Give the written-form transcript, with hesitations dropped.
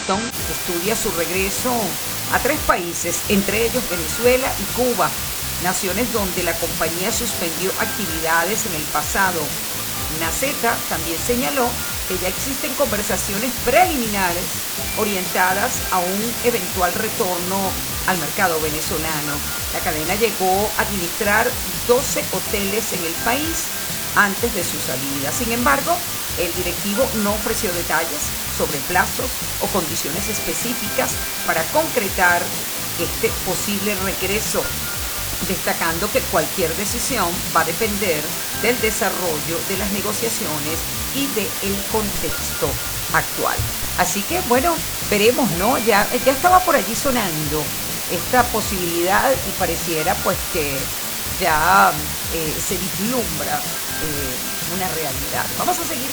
Washington estudia su regreso a 3 países, entre ellos Venezuela y Cuba, naciones donde la compañía suspendió actividades en el pasado. Naceta también señaló que ya existen conversaciones preliminares orientadas a un eventual retorno al mercado venezolano. La cadena llegó a administrar 12 hoteles en el país antes de su salida. Sin embargo, el directivo no ofreció detalles sobre plazos o condiciones específicas para concretar este posible regreso, destacando que cualquier decisión va a depender del desarrollo de las negociaciones y del contexto actual. Así que, bueno, veremos, ¿no? Ya estaba por allí sonando esta posibilidad y pareciera pues que ya se vislumbra una realidad. Vamos a seguir